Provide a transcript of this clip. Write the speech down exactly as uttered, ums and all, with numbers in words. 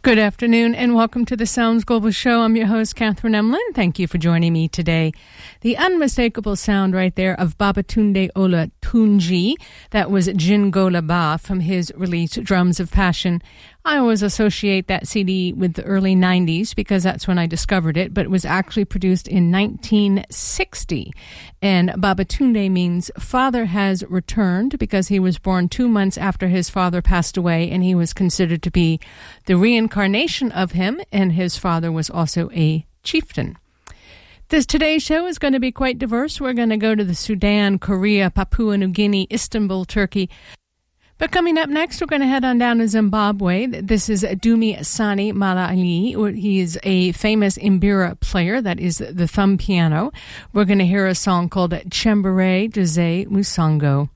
Good afternoon and welcome to the Sounds Global Show. I'm your host, Catherine Emlin. Thank you for joining me today. The unmistakable sound right there of Babatunde Olatunji, that was Jingola Ba from his release Drums of Passion. I always associate that C D with the early nineties because that's when I discovered it, but it was actually produced in nineteen sixty. And Babatunde means father has returned because he was born two months after his father passed away, and he was considered to be the reincarnation of him, and his father was also a chieftain. This today's show is going to be quite diverse. We're going to go to the Sudan, Korea, Papua New Guinea, Istanbul, Turkey. But coming up next, we're going to head on down to Zimbabwe. This is Dumi Sani Malali. He is a famous Mbira player, that is the thumb piano. We're going to hear a song called Chembere Jose Musango.